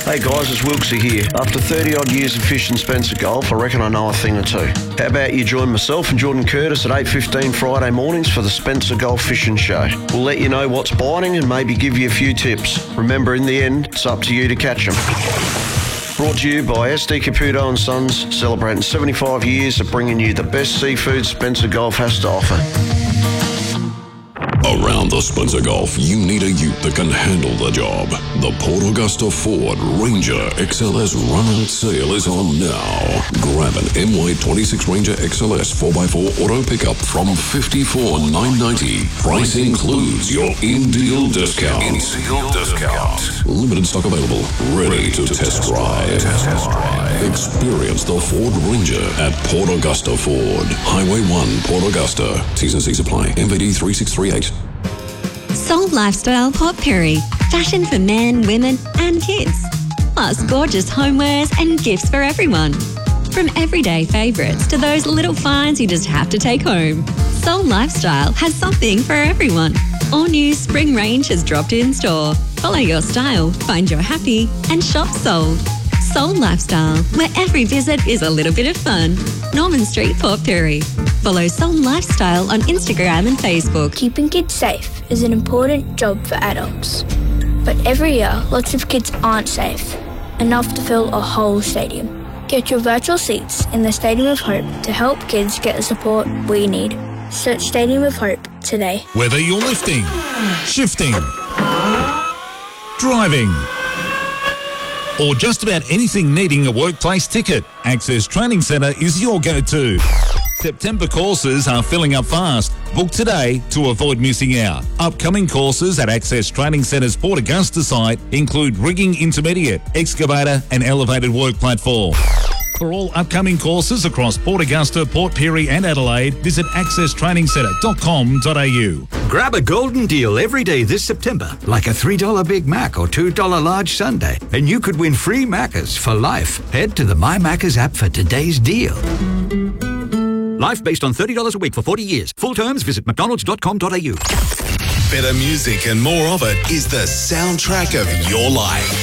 Hey guys, it's Wilksy here. After 30 odd years of fishing Spencer Gulf, I reckon I know a thing or two. How about you join myself and Jordan Curtis at 8:15 Friday mornings for the Spencer Gulf Fishing Show. We'll let you know what's biting and maybe give you a few tips. Remember, in the end, it's up to you to catch them. Brought to you by SD Caputo and Sons, celebrating 75 years of bringing you the best seafood Spencer Gulf has to offer. Around the Spencer Gulf, you need a ute that can handle the job. The Port Augusta Ford Ranger XLS run-out sale is on now. Grab an MY26 Ranger XLS 4x4 auto pickup from $54,990. Price includes your in-deal discount. Limited stock available. Ready to test drive. Experience the Ford Ranger at Port Augusta Ford. Highway 1, Port Augusta. T's and C's apply. MVD 3638. Soul Lifestyle Port Pirie. Fashion for men, women and kids. Plus gorgeous homewares and gifts for everyone. From everyday favourites to those little finds you just have to take home. Soul Lifestyle has something for everyone. All new spring range has dropped in store. Follow your style, find your happy and shop Soul. Soul Lifestyle, where every visit is a little bit of fun. Norman Street, Port Pirie. Follow Soul Lifestyle on Instagram and Facebook. Keeping kids safe is an important job for adults. But every year, lots of kids aren't safe, enough to fill a whole stadium. Get your virtual seats in the Stadium of Hope to help kids get the support we need. Search Stadium of Hope today. Whether you're lifting, shifting, driving, or just about anything needing a workplace ticket, Access Training Centre is your go-to. September courses are filling up fast. Book today to avoid missing out. Upcoming courses at Access Training Centre's Port Augusta site include rigging intermediate, excavator and elevated work platform. For all upcoming courses across Port Augusta, Port Pirie and Adelaide, visit accesstrainingsentre.com.au. Grab a golden deal every day this September, like a $3 Big Mac or $2 large sundae, and you could win free Maccas for life. Head to the My Maccas app for today's deal. Life based on $30 a week for 40 years. Full terms, visit mcdonalds.com.au. Better music and more of it is the soundtrack of your life.